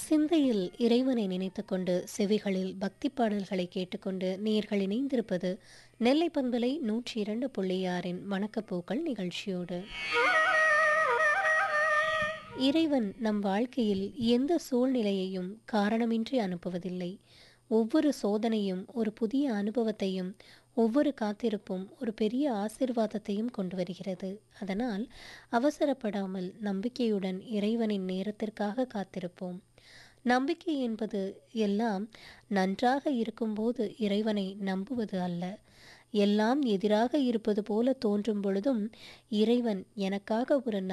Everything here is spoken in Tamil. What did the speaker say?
சிந்தையில் இறைவனை நினைத்துக்கொண்டு செவிகளில் பக்தி பாடல்களை கேட்டுக்கொண்டு நேர்கள் இணைந்திருப்பது நெல்லை பண்பலை 102.6 வணக்கப்பூக்கள் நிகழ்ச்சியோடு. இறைவன் நம் வாழ்க்கையில் எந்த சூழ்நிலையையும் காரணமின்றி அனுப்புவதில்லை. ஒவ்வொரு சோதனையும் ஒரு புதிய அனுபவத்தையும், ஒவ்வொரு காத்திருப்பும் ஒரு பெரிய ஆசீர்வாதத்தையும் கொண்டு வருகிறது. அதனால் அவசரப்படாமல் நம்பிக்கையுடன் இறைவனின் நேரத்திற்காக காத்திருப்போம். நம்பிக்கை என்பது எல்லாம் நன்றாக இருக்கும்போது இறைவனை நம்புவது அல்ல. எல்லாம் எதிராக இருப்பது போல தோன்றும் பொழுதும் இறைவன் எனக்காக ஒரு